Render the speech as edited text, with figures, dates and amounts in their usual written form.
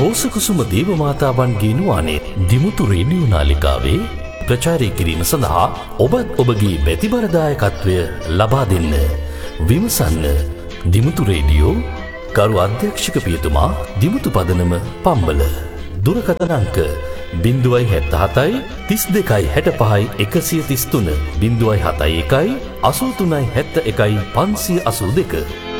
රෝස කුසුම දේවමාතාවන්ගේ නුවණේ දිමුතු රේඩියෝ නාලිකාවේ ප්‍රචාරය කිරීම සඳහා ඔබත් ඔබගේ බැතිබරදායකත්වය ලබා දෙන්න. විමසන්න දිමුතු රේඩියෝ ගරු අධ්‍යක්ෂක පියතුමා දිමුතු පදනම පම්බල. දුරකථන අංක 077 32 65 133 071 83 71 582